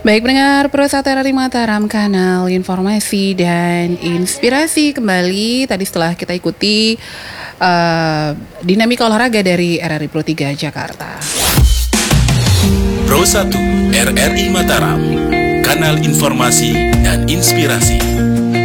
Baik pendengar Pro 1 RRI Mataram, kanal informasi dan inspirasi kembali. Tadi setelah kita ikuti dinamika olahraga dari RRI Pro 3 Jakarta. Pro 1 RRI Mataram, kanal informasi dan inspirasi.